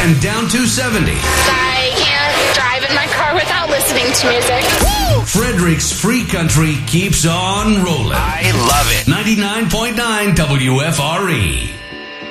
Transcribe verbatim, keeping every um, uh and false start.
and down two seventy. I can't drive in my car without listening to music. Woo! Frederick's Free Country keeps on rolling. I love it. ninety-nine point nine W F R E.